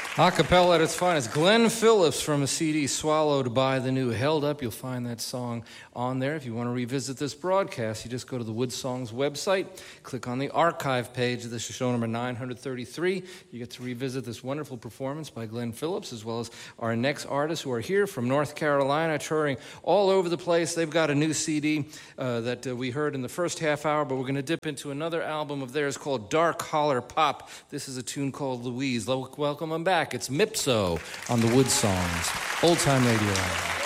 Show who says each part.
Speaker 1: A cappella at its finest. Glenn Phillips from a CD, Swallowed by the New. Held Up, you'll find that song on there. If you want to revisit this broadcast, you just go to the Wood Songs website, click on the archive page. This is show number 933. You get to revisit this wonderful performance by Glenn Phillips, as well as our next artists who are here from North Carolina, touring all over the place. They've got a new CD that we heard in the first half hour, but we're going to dip into another album of theirs called Dark Holler Pop. This is a tune called Louise. Welcome them back. It's Mipso on the Wood Songs. Old Time Radio Hour.